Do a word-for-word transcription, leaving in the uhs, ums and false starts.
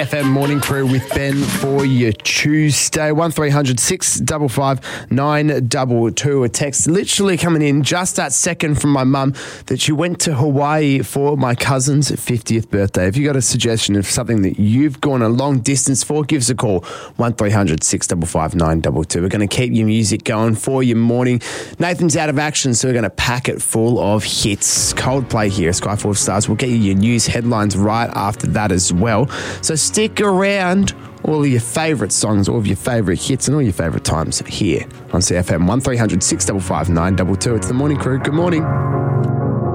F M Morning Crew with Ben for your Tuesday. one three hundred six five five nine two two. A text literally coming in just that second from my mum that she went to Hawaii for my cousin's fiftieth birthday. If you got a suggestion of something that you've gone a long distance for, give us a call. one three hundred six five five nine two two. We're going to keep your music going for your morning. Nathan's out of action, so we're going to pack it full of hits. Coldplay here, Skyfall of Stars. We'll get you your news headlines right after that as well. So stick around. All of your favourite songs, all of your favourite hits and all your favourite times here on C F M. one three hundred six five five nine two two. It's the Morning Crew. Good morning.